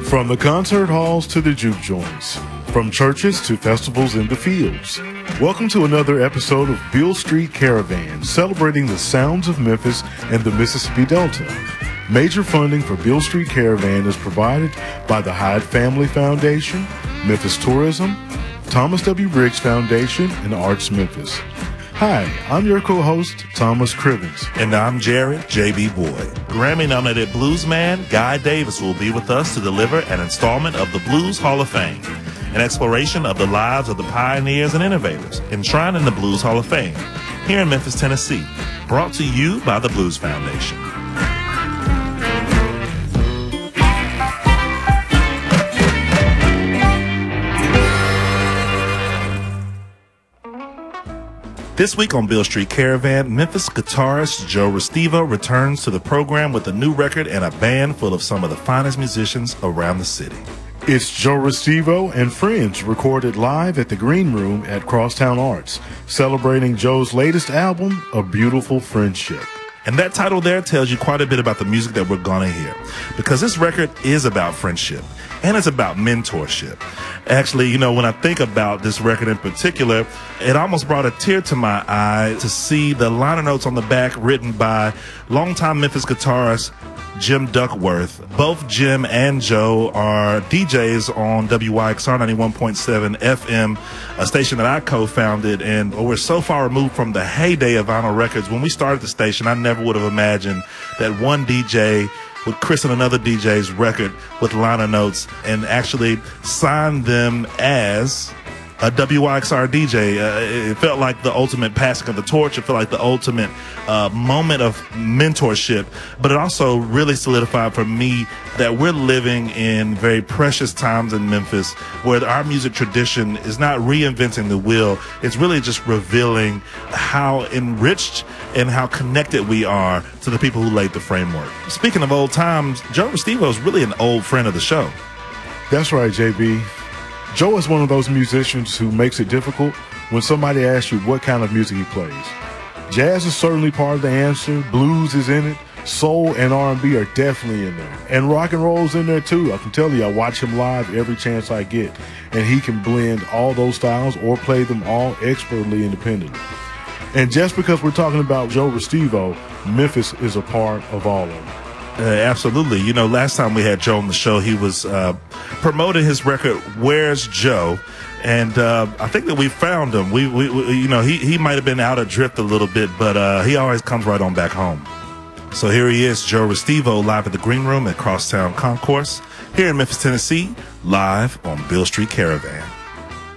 From the concert halls to the juke joints, from churches to festivals in the fields. Welcome to another episode of Beale Street Caravan, celebrating the sounds of Memphis and the Mississippi Delta. Major funding for Beale Street Caravan is provided by the Hyde Family Foundation, Memphis Tourism, Thomas W. Briggs Foundation, and Arts Memphis. Hi, I'm your co-host, Thomas Crivens. And I'm Jared J.B. Boyd. Grammy-nominated bluesman Guy Davis will be with us to deliver an installment of the Blues Hall of Fame, an exploration of the lives of the pioneers and innovators enshrined in the Blues Hall of Fame, here in Memphis, Tennessee, brought to you by the Blues Foundation. This week on Beale Street Caravan, Memphis guitarist Joe Restivo returns to the program with a new record and a band full of some of the finest musicians around the city. It's Joe Restivo and friends recorded live at the Green Room at Crosstown Arts, celebrating Joe's latest album, A Beautiful Friendship. And that title there tells you quite a bit about the music that we're going to hear, because this record is about friendship and it's about mentorship. Actually, you know, when I think about this record in particular, it almost brought a tear to my eye to see the liner notes on the back written by longtime Memphis guitarist Jim Duckworth. Both Jim and Joe are DJs on WYXR 91.7 FM, a station that I co-founded, and we're so far removed from the heyday of vinyl records. When we started the station, I never would have imagined that one DJ would christen another DJ's record with liner notes and actually sign them as a WYXR DJ. It felt like the ultimate passing of the torch. It felt like the ultimate moment of mentorship. But it also really solidified for me that we're living in very precious times in Memphis where our music tradition is not reinventing the wheel. It's really just revealing how enriched and how connected we are to the people who laid the framework. Speaking of old times, Joe Restivo is really an old friend of the show. That's right, JB. Joe is one of those musicians who makes it difficult when somebody asks you what kind of music he plays. Jazz is certainly part of the answer. Blues is in it. Soul and R&B are definitely in there. And rock and roll's in there too. I can tell you, I watch him live every chance I get. And he can blend all those styles or play them all expertly independently. And just because we're talking about Joe Restivo, Memphis is a part of all of it. Absolutely. You know, last time we had Joe on the show, he was promoting his record, Where's Joe? And I think that we found him. We you know, he might have been out adrift a little bit, but he always comes right on back home. So here he is, Joe Restivo, live at the Green Room at Crosstown Concourse, here in Memphis, Tennessee, live on Beale Street Caravan.